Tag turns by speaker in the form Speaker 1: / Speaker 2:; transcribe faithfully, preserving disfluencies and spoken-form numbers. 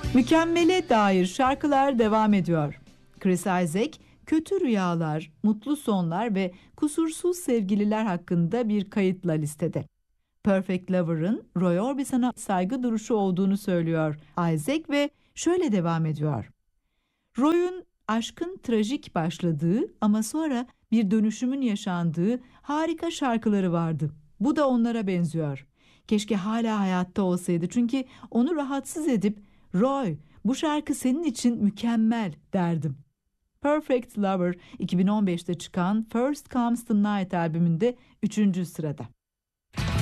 Speaker 1: Mükemmele dair şarkılar devam ediyor. Chris Isaak, kötü rüyalar, mutlu sonlar ve kusursuz sevgililer hakkında bir kayıtla listede. Perfect Lover'ın Roy Orbison'a saygı duruşu olduğunu söylüyor Isaac ve şöyle devam ediyor. Roy'un aşkın trajik başladığı ama sonra bir dönüşümün yaşandığı harika şarkıları vardı. Bu da onlara benziyor. Keşke hala hayatta olsaydı çünkü onu rahatsız edip Roy, bu şarkı senin için mükemmel derdim. Perfect Lover iki bin on beşte çıkan First Comes the Night albümünde üçüncü sırada.